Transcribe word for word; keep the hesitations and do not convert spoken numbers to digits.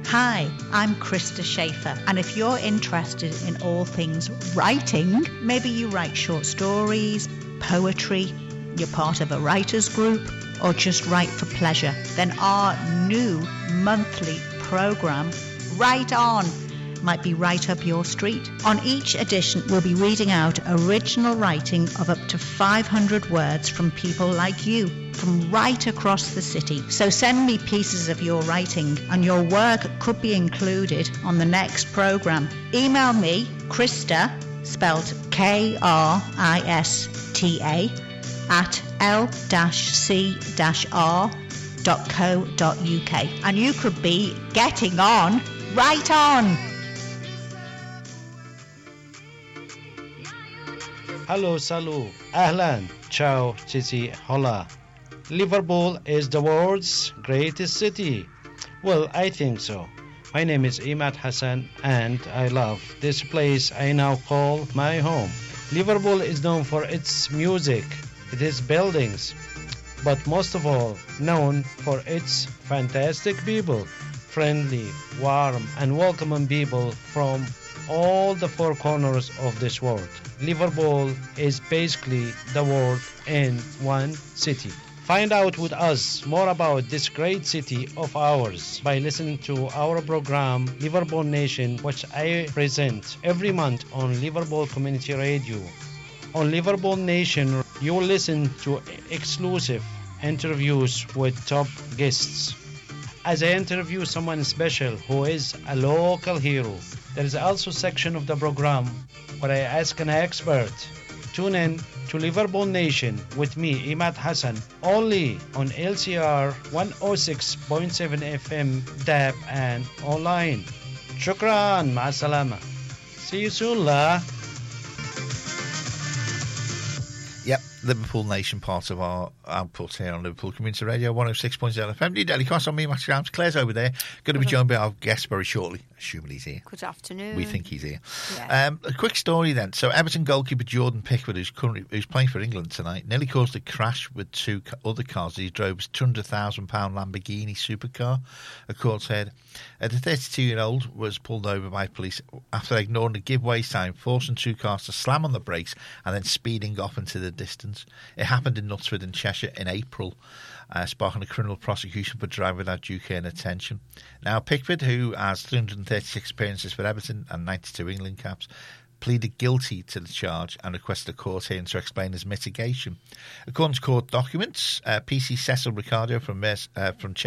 Hi, I'm Krista Schaefer, and if you're interested in all things writing, maybe you write short stories, poetry, you're part of a writers group, or just write for pleasure, then our new monthly program, Write On, might be right up your street. On each edition, we'll be reading out original writing of up to five hundred words from people like you, from right across the city. So send me pieces of your writing, and your work could be included on the next program. Email me, Krista, spelled K R I S T A, at l c r dot co dot u k, and you could be getting on right on. Hello, salut, ahlan, ciao, cici, hola. Liverpool is the world's greatest city. Well, I think so. My name is Imad Hassan, and I love this place I now call my home. Liverpool is known for its music, its buildings, but most of all known for its fantastic people, friendly, warm, and welcoming people from all the four corners of this world. Liverpool is basically the world in one city. Find out with us more about this great city of ours by listening to our program Liverpool Nation, which I present every month on Liverpool Community Radio. On Liverpool Nation, you will listen to exclusive interviews with top guests. As I interview someone special who is a local hero, there is also a section of the program where I ask an expert. Tune in to Liverpool Nation with me, Imad Hassan, only on L C R one oh six point seven F M, D A B, and online. Shukran, ma'asalama. See you soon, la. Yep, Liverpool Nation, part of our output here on Liverpool Community Radio one oh six point seven F M. Daily Cost on me, Matthew Grams. Claire's over there. Going to be joined by our guest very shortly, assuming he's here. Good afternoon. We think he's here. Yeah. Um, a quick story then. So Everton goalkeeper Jordan Pickford, who's currently who's playing for England tonight, nearly caused a crash with two other cars. He drove his two hundred thousand pound Lamborghini supercar, a court said. Uh, the thirty-two-year-old was pulled over by police after ignoring a giveaway sign, forcing two cars to slam on the brakes and then speeding off into the distance. It happened in Knutsford in Cheshire in April, uh, sparking a criminal prosecution for driving without due care and attention. Now, Pickford, who has three hundred thirty-six appearances for Everton and ninety-two England caps, pleaded guilty to the charge and requested a court hearing to explain his mitigation. According to court documents, uh, P C Cecil Ricardo from, uh, from Cheshire